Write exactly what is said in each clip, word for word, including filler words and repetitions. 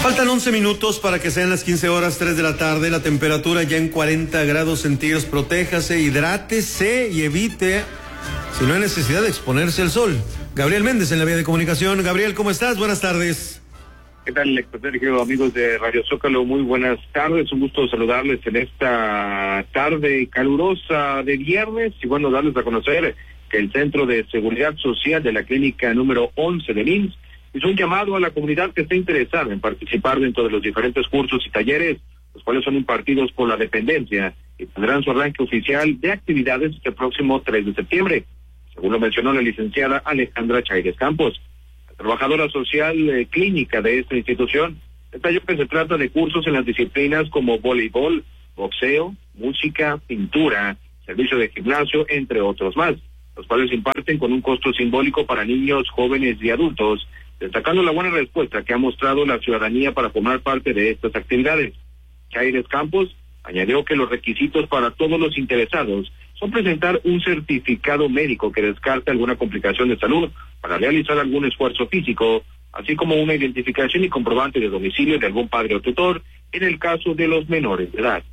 Faltan once minutos para que sean las quince horas, tres de la tarde, la temperatura ya en cuarenta grados centígrados. Protéjase, hidrátese y evite, si no hay necesidad, de exponerse al sol. Gabriel Méndez en la vía de comunicación. Gabriel, ¿cómo estás? Buenas tardes. ¿Qué tal, Héctor Sergio? Amigos de Radio Zócalo, muy buenas tardes. Un gusto saludarles en esta tarde calurosa de viernes y bueno, darles a conocer que el Centro de Seguridad Social de la Clínica número once del I M S S hizo un llamado a la comunidad que esté interesada en participar dentro de los diferentes cursos y talleres, los cuales son impartidos por la dependencia y tendrán su arranque oficial de actividades este próximo tres de septiembre, según lo mencionó la licenciada Alejandra Chaires Campos. La trabajadora social eh, clínica de esta institución detalló que se trata de cursos en las disciplinas como voleibol, boxeo, música, pintura, servicio de gimnasio, entre otros más, los cuales se imparten con un costo simbólico para niños, jóvenes y adultos, destacando la buena respuesta que ha mostrado la ciudadanía para formar parte de estas actividades. Chaires Campos añadió que los requisitos para todos los interesados son presentar un certificado médico que descarte alguna complicación de salud para realizar algún esfuerzo físico, así como una identificación y comprobante de domicilio de algún padre o tutor en el caso de los menores de edad.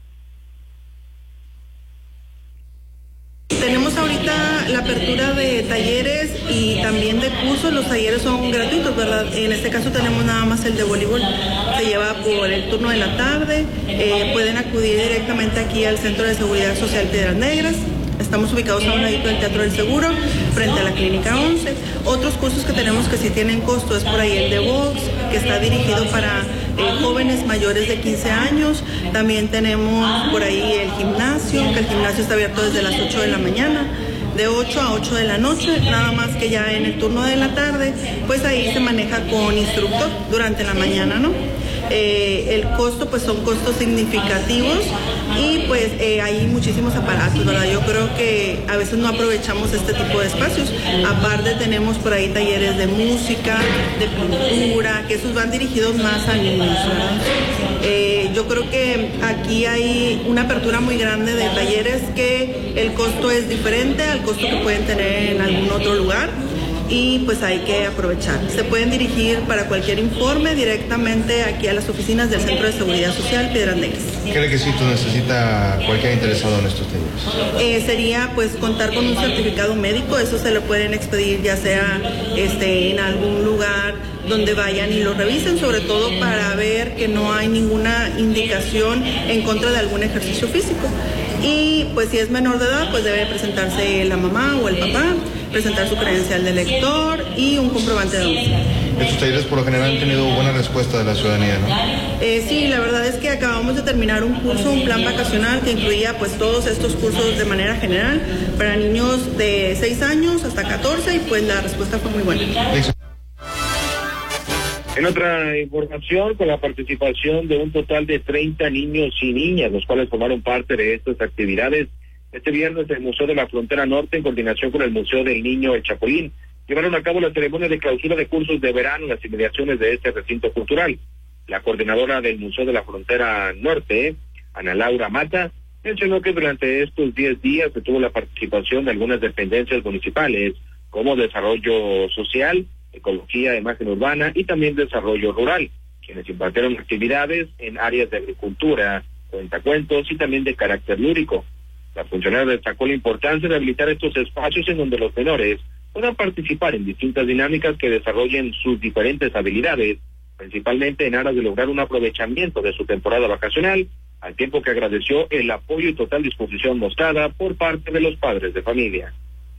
Tenemos ahorita la apertura de talleres y también de cursos. Los talleres son gratuitos, ¿verdad? En este caso tenemos nada más el de voleibol. Se lleva por el turno de la tarde. Eh, pueden acudir directamente aquí al Centro de Seguridad Social Piedras Negras. Estamos ubicados a un ladito del Teatro del Seguro, frente a la Clínica once. Otros cursos que tenemos que sí tienen costo es por ahí el de box, que está dirigido para eh, jóvenes mayores de quince años. También tenemos por ahí el gimnasio, que el gimnasio está abierto desde las ocho de la mañana, de ocho a ocho de la noche, nada más que ya en el turno de la tarde, pues ahí se maneja con instructor durante la mañana, ¿no? Eh, el costo pues son costos significativos y pues eh, hay muchísimos aparatos, ¿verdad? Yo creo que a veces no aprovechamos este tipo de espacios. Aparte tenemos por ahí talleres de música, de pintura, que esos van dirigidos más a niños, ¿verdad? Eh, yo creo que aquí hay una apertura muy grande de talleres que el costo es diferente al costo que pueden tener en algún otro lugar. Y pues hay que aprovechar. Se pueden dirigir para cualquier informe directamente aquí a las oficinas del Centro de Seguridad Social Piedras Negras. ¿Qué requisitos necesita cualquier interesado en estos talleres? Eh, sería pues contar con un certificado médico, eso se lo pueden expedir ya sea este, en algún lugar donde vayan y lo revisen, sobre todo para ver que no hay ninguna indicación en contra de algún ejercicio físico. Y pues si es menor de edad, pues debe presentarse la mamá o el papá, presentar su credencial de lector y un comprobante de domicilio. Estos talleres por lo general han tenido buena respuesta de la ciudadanía, ¿no? Eh, sí, la verdad es que acabamos de terminar un curso, un plan vacacional que incluía pues todos estos cursos de manera general para niños de seis años hasta catorce y pues la respuesta fue muy buena. En otra información, con la participación de un total de treinta niños y niñas, los cuales formaron parte de estas actividades, este viernes el Museo de la Frontera Norte, en coordinación con el Museo del Niño El Chapulín, llevaron a cabo la ceremonia de clausura de cursos de verano en las inmediaciones de este recinto cultural. La coordinadora del Museo de la Frontera Norte, Ana Laura Mata, mencionó que durante estos diez días se tuvo la participación de algunas dependencias municipales, como Desarrollo Social, Ecología, Imagen Urbana y también Desarrollo Rural, quienes impartieron actividades en áreas de agricultura, cuentacuentos y también de carácter lúdico. La funcionaria destacó la importancia de habilitar estos espacios en donde los menores puedan participar en distintas dinámicas que desarrollen sus diferentes habilidades, principalmente en aras de lograr un aprovechamiento de su temporada vacacional, al tiempo que agradeció el apoyo y total disposición mostrada por parte de los padres de familia.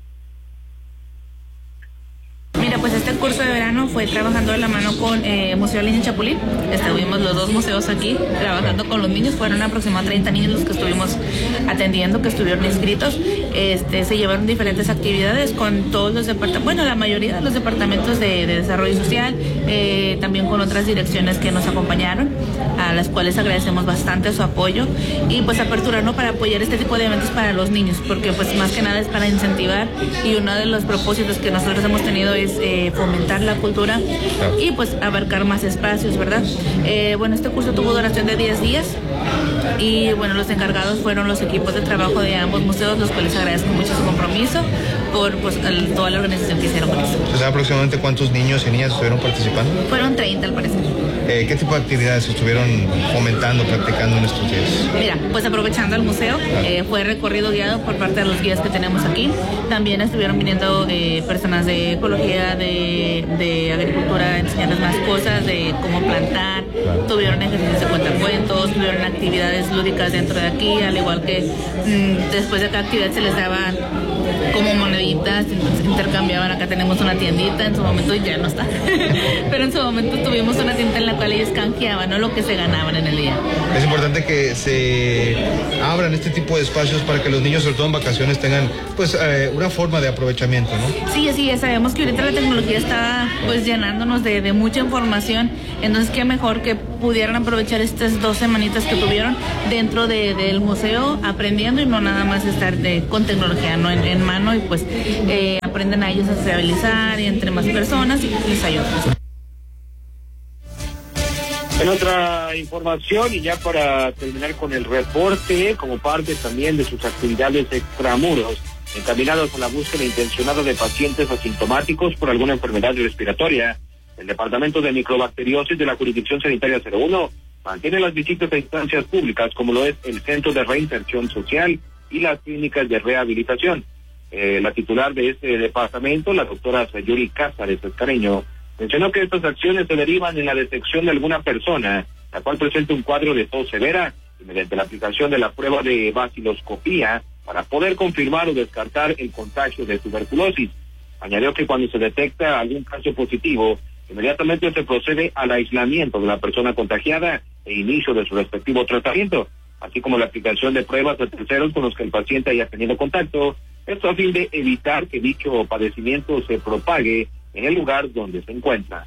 Mira, pues este curso de verano fue trabajando de la mano con eh, Museo del Niño Chapulín. Estuvimos los dos museos aquí trabajando con los niños. Fueron aproximadamente treinta niños los que estuvimos atendiendo, que estuvieron inscritos. Este, se llevaron diferentes actividades con todos los departamentos, bueno, la mayoría de los departamentos de, de desarrollo social, eh, también con otras direcciones que nos acompañaron, a las cuales agradecemos bastante su apoyo y pues apertura, ¿no?, para apoyar este tipo de eventos para los niños, porque pues más que nada es para incentivar, y uno de los propósitos que nosotros hemos tenido es eh, fomentar la cultura y pues abarcar más espacios, ¿verdad? Eh, bueno, este curso tuvo duración de diez días y bueno, los encargados fueron los equipos de trabajo de ambos museos, los cuales agradezco mucho su compromiso por pues, el, toda la organización que hicieron con eso. ¿Sabes aproximadamente cuántos niños y niñas estuvieron participando? Fueron treinta al parecer. Eh, ¿Qué tipo de actividades estuvieron fomentando, practicando en estos días? Mira, pues aprovechando el museo, eh, fue recorrido guiado por parte de los guías que tenemos aquí. También estuvieron viniendo eh, personas de ecología, de, de agricultura, a enseñarles más cosas, de cómo plantar. Claro. Tuvieron ejercicios de cuentacuentos, tuvieron actividades lúdicas dentro de aquí, al igual que mmm, después de cada actividad se les daban como moneditas, entonces intercambiaban. Acá tenemos una tiendita, en su momento ya no está, pero en su momento tuvimos una tienda en la cual ellos canjeaban, ¿no?, lo que se ganaban en el día. Es importante que se abran este tipo de espacios para que los niños, sobre todo en vacaciones, tengan pues eh, una forma de aprovechamiento, ¿no? Sí, sí, sabemos que ahorita la tecnología está pues llenándonos de, de mucha información, entonces qué mejor que pudieran aprovechar estas dos semanitas que tuvieron dentro de, del museo aprendiendo y no nada más estar de, con tecnología, ¿no?, en, en mano, y pues eh, aprenden a ellos a sociabilizar y entre más personas y les ayuda. En otra información, y ya para terminar con el reporte, como parte también de sus actividades extramuros, encaminados a la búsqueda intencionada de pacientes asintomáticos por alguna enfermedad respiratoria, el Departamento de Microbacteriosis de la Jurisdicción Sanitaria cero uno mantiene las visitas a instancias públicas, como lo es el Centro de Reinserción Social y las clínicas de rehabilitación. Eh, la titular de este departamento, la doctora Sayuri Cázares Escareño, mencionó que estas acciones se derivan en la detección de alguna persona, la cual presenta un cuadro de tos severa, y mediante la aplicación de la prueba de baciloscopía para poder confirmar o descartar el contagio de tuberculosis. Añadió que cuando se detecta algún caso positivo, inmediatamente se procede al aislamiento de la persona contagiada e inicio de su respectivo tratamiento, así como la aplicación de pruebas a terceros con los que el paciente haya tenido contacto, esto a fin de evitar que dicho padecimiento se propague en el lugar donde se encuentra.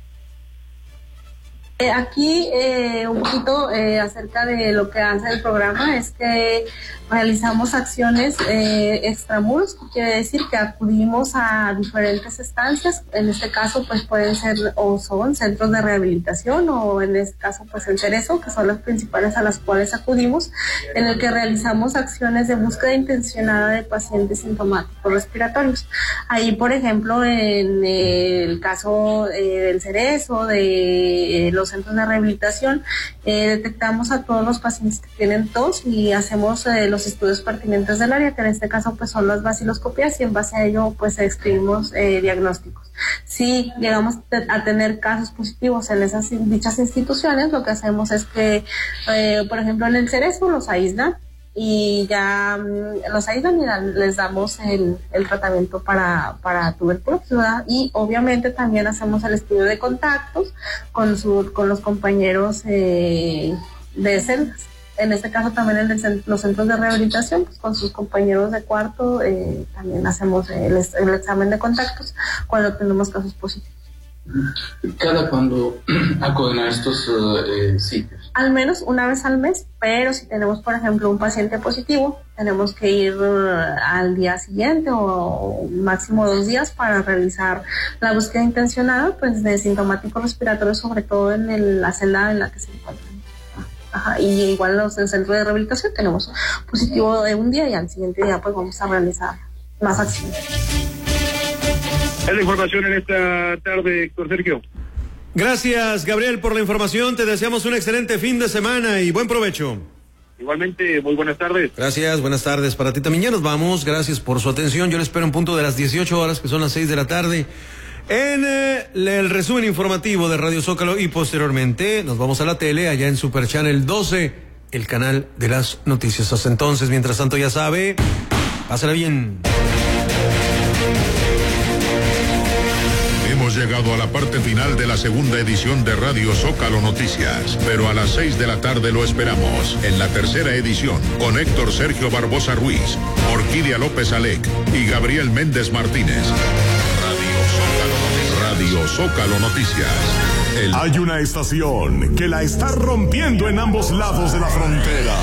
Eh, aquí eh, un poquito eh, acerca de lo que hace el programa es que realizamos acciones eh, extramuros, que quiere decir que acudimos a diferentes estancias. En este caso pues pueden ser o son centros de rehabilitación, o en este caso pues el Cerezo, que son las principales a las cuales acudimos, en el que realizamos acciones de búsqueda intencionada de pacientes sintomáticos respiratorios. Ahí, por ejemplo, en el caso eh, del Cerezo, de eh, los centros de rehabilitación, eh, detectamos a todos los pacientes que tienen tos y hacemos eh, los estudios pertinentes del área, que en este caso pues son las baciloscopias, y en base a ello pues escribimos eh, diagnósticos. Si llegamos a tener casos positivos en esas dichas instituciones, lo que hacemos es que, eh, por ejemplo, en el Cerezo los aíslan, y ya um, los aíslan y les damos el, el tratamiento para, para tuberculosis, ¿verdad? Y obviamente también hacemos el estudio de contactos con, su, con los compañeros eh, de celdas. En este caso también en el, los centros de rehabilitación, pues con sus compañeros de cuarto, eh, también hacemos el, el examen de contactos cuando tenemos casos positivos. ¿Cada cuándo acuden a estos uh, eh, sitios? Al menos una vez al mes, pero si tenemos, por ejemplo, un paciente positivo, tenemos que ir uh, al día siguiente o máximo dos días para realizar la búsqueda intencionada pues de sintomáticos respiratorios, sobre todo en el, la celda en la que se encuentran. Ajá, y igual los del centro de rehabilitación tenemos positivo de un día y al siguiente día pues vamos a realizar más acciones. Es la información en esta tarde, Héctor Sergio. Gracias, Gabriel, por la información. Te deseamos un excelente fin de semana y buen provecho. Igualmente, muy buenas tardes. Gracias, buenas tardes para ti también. Ya nos vamos, gracias por su atención. Yo les espero en punto de las dieciocho horas, que son las seis de la tarde, en eh, el resumen informativo de Radio Zócalo, y posteriormente nos vamos a la tele, allá en Super Channel doce, el canal de las noticias. Hasta entonces, mientras tanto, ya sabe, pásala bien. Hemos llegado a la parte final de la segunda edición de Radio Zócalo Noticias, pero a las seis de la tarde lo esperamos en la tercera edición con Héctor Sergio Barbosa Ruiz, Orquídea López Alec y Gabriel Méndez Martínez. Radio Zócalo, Radio Zócalo Noticias. El... Hay una estación que la está rompiendo en ambos lados de la frontera.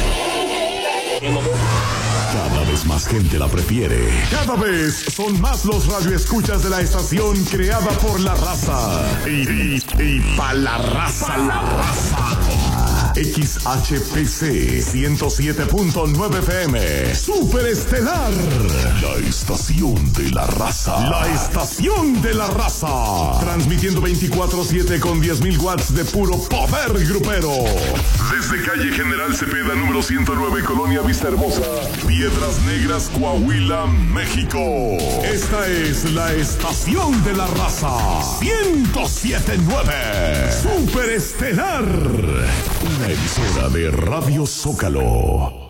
Cada vez más gente la prefiere. Cada vez son más los radioescuchas de la estación creada por la raza. Y, y, y pa' la raza, la raza. X H P C ciento siete punto nueve F M. Super Estelar. La estación de la raza. La estación de la raza. Transmitiendo veinticuatro siete con diez mil watts de puro poder grupero. Desde calle General Cepeda, número ciento nueve, Colonia Vista Hermosa, Piedras Negras, Coahuila, México. Esta es la estación de la raza. ciento siete punto nueve. Super Estelar. Una emisora de Radio Zócalo.